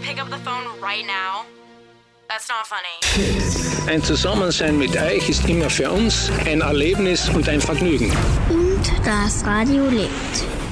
pick up the phone right now? That's not funny. Ein Zusammensein mit euch ist immer für uns ein Erlebnis und ein Vergnügen. Und das Radio lebt.